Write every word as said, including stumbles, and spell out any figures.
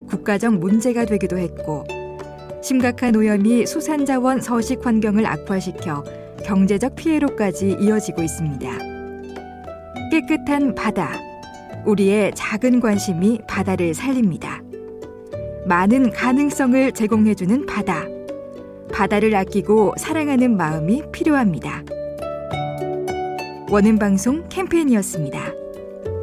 국가적 문제가 되기도 했고, 심각한 오염이 수산자원 서식 환경을 악화시켜 경제적 피해로까지 이어지고 있습니다. 깨끗한 바다, 우리의 작은 관심이 바다를 살립니다. 많은 가능성을 제공해주는 바다, 바다를 아끼고 사랑하는 마음이 필요합니다. 원음방송 캠페인이었습니다.